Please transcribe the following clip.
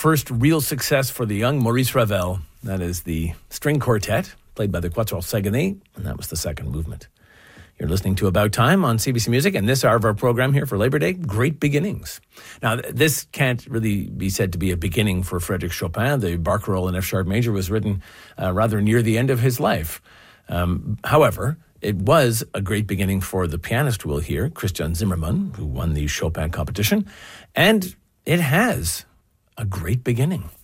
first real success for the young Maurice Ravel. That is the string quartet, played by the Quatuor Saguenay, and that was the second movement. You're listening to About Time on CBC Music, and this hour of our program here for Labor Day, Great Beginnings. Now, this can't really be said to be a beginning for Frédéric Chopin. The Barcarolle in F-sharp major was written rather near the end of his life. However, it was a great beginning for the pianist we'll hear, Christian Zimmermann, who won the Chopin competition, and it has a great beginning.